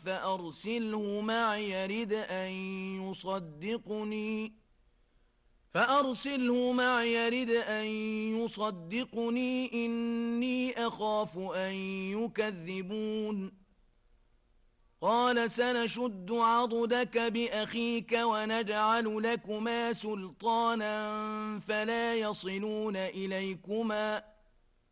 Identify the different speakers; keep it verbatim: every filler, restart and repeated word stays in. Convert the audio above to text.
Speaker 1: فأرسله معي يرد أن يصدقني فأرسله معي يرد أن يصدقني إني أخاف أن يكذبون قال سنشد عضدك بأخيك ونجعل لكما سلطانا فلا يصلون إليكما